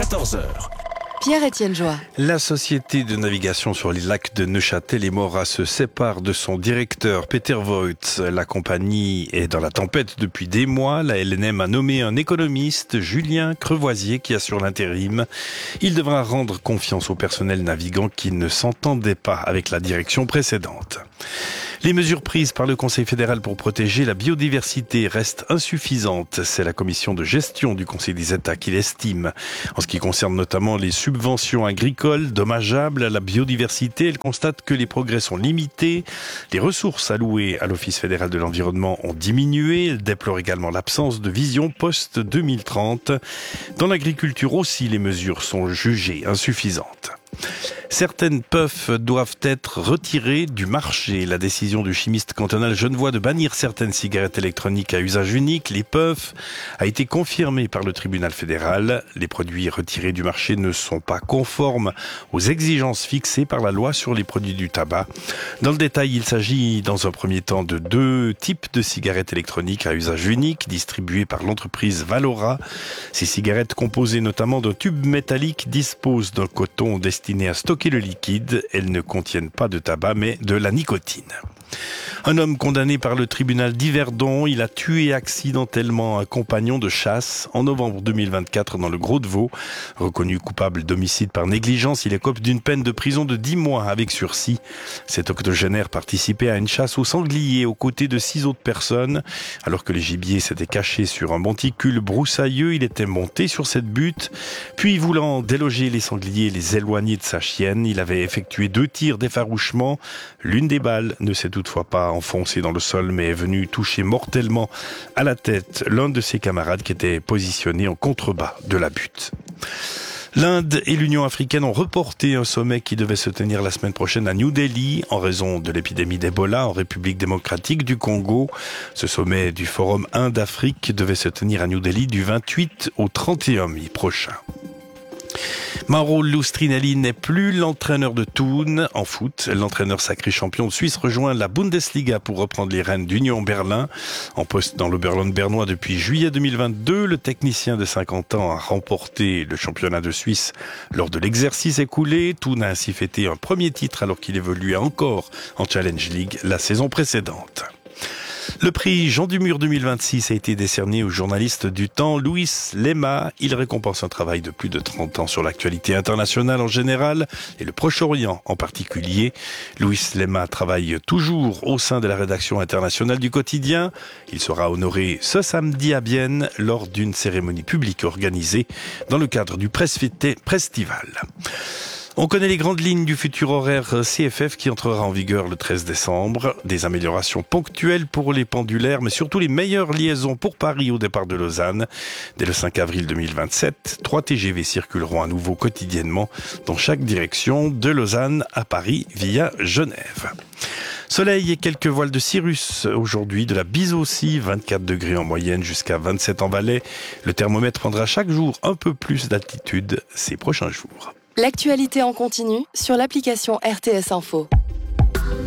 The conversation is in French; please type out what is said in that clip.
14h. Pierre-Étienne Joie. La société de navigation sur les lacs de Neuchâtel et Morat se sépare de son directeur Peter Voigt. La compagnie est dans la tempête depuis des mois. La LNM a nommé un économiste, Julien Crevoisier, qui assure l'intérim. Il devra rendre confiance au personnel navigant qui ne s'entendait pas avec la direction précédente. Les mesures prises par le Conseil fédéral pour protéger la biodiversité restent insuffisantes. C'est la commission de gestion du Conseil des États qui l'estime. En ce qui concerne notamment les subventions agricoles dommageables à la biodiversité, elle constate que les progrès sont limités. Les ressources allouées à l'Office fédéral de l'environnement ont diminué. Elle déplore également l'absence de vision post-2030. Dans l'agriculture aussi, les mesures sont jugées insuffisantes. Certaines puffs doivent être retirées du marché. La décision du chimiste cantonal genevois de bannir certaines cigarettes électroniques à usage unique, les puffs, a été confirmée par le tribunal fédéral. Les produits retirés du marché ne sont pas conformes aux exigences fixées par la loi sur les produits du tabac. Dans le détail, il s'agit dans un premier temps de 2 types de cigarettes électroniques à usage unique distribuées par l'entreprise Valora. Ces cigarettes, composées notamment d'un tube métallique, disposent d'un coton destiné à stocker le liquide. Elles ne contiennent pas de tabac mais de la nicotine. Un homme condamné par le tribunal d'Yverdon, il a tué accidentellement un compagnon de chasse en novembre 2024 dans le Gros-de-Vaud. Reconnu coupable d'homicide par négligence, il écope d'une peine de prison de 10 mois avec sursis. Cet octogénaire participait à une chasse au sanglier aux côtés de 6 autres personnes. Alors que les gibiers s'étaient cachés sur un monticule broussailleux, il était monté sur cette butte. Puis, voulant déloger les sangliers et les éloigner de sa chienne, il avait effectué 2 tirs d'effarouchement. L'une des balles ne s'est toutefois pas enfoncée dans le sol, mais est venue toucher mortellement à la tête l'un de ses camarades qui était positionné en contrebas de la butte. L'Inde et l'Union africaine ont reporté un sommet qui devait se tenir la semaine prochaine à New Delhi en raison de l'épidémie d'Ebola en République démocratique du Congo. Ce sommet du Forum Inde-Afrique devait se tenir à New Delhi du 28 au 31 mai prochain. Mauro Lustrinelli n'est plus l'entraîneur de Thun en foot. L'entraîneur sacré champion de Suisse rejoint la Bundesliga pour reprendre les rênes d'Union Berlin. En poste dans l'Oberland bernois depuis juillet 2022, le technicien de 50 ans a remporté le championnat de Suisse lors de l'exercice écoulé. Thun a ainsi fêté un premier titre alors qu'il évoluait encore en Challenge League la saison précédente. Le prix Jean Dumur 2026 a été décerné au journaliste du Temps Louis Lema. Il récompense un travail de plus de 30 ans sur l'actualité internationale en général et le Proche-Orient en particulier. Louis Lema travaille toujours au sein de la rédaction internationale du quotidien. Il sera honoré ce samedi à Bienne lors d'une cérémonie publique organisée dans le cadre du Prestival. On connaît les grandes lignes du futur horaire CFF qui entrera en vigueur le 13 décembre. Des améliorations ponctuelles pour les pendulaires, mais surtout les meilleures liaisons pour Paris au départ de Lausanne. Dès le 5 avril 2027, 3 TGV circuleront à nouveau quotidiennement dans chaque direction de Lausanne à Paris via Genève. Soleil et quelques voiles de cirrus aujourd'hui, de la bise aussi, 24 degrés en moyenne jusqu'à 27 en Valais. Le thermomètre prendra chaque jour un peu plus d'altitude ces prochains jours. L'actualité en continu sur l'application RTS Info.